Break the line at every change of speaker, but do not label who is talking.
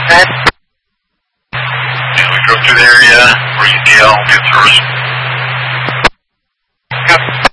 Okay.
And we go through the area where you DL, get through us.
Yep.